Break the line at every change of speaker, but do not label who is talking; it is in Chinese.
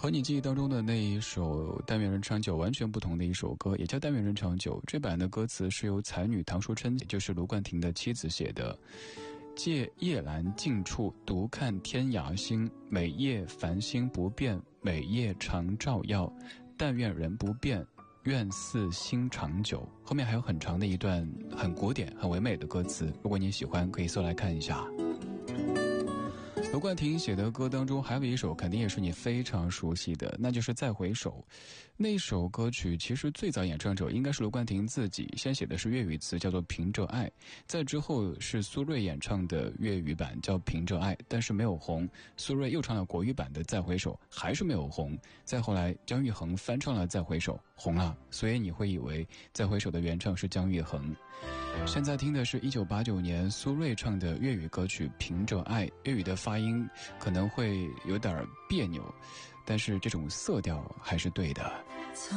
和你记忆当中的那一首但愿人长久完全不同的一首歌，也叫但愿人长久。这版的歌词是由才女唐淑琛，也就是卢冠廷的妻子写的。借夜阑静处独看天涯星，每夜繁星不变，每夜常照耀。但愿人不变，愿似心长久。后面还有很长的一段很古典很唯美的歌词，如果你喜欢可以搜来看一下。卢冠廷写的歌当中还有一首肯定也是你非常熟悉的，那就是再回首。那首歌曲其实最早演唱者应该是卢冠廷自己，先写的是粤语词叫做凭着爱，再之后是苏芮演唱的粤语版叫凭着爱，但是没有红。苏芮又唱了国语版的再回首，还是没有红。再后来姜育恒翻唱了再回首，红了，所以你会以为再回首的原唱是姜育恒。现在听的是1989年苏芮唱的粤语歌曲凭着爱，粤语的发音可能会有点别扭，但是这种色调还是对的。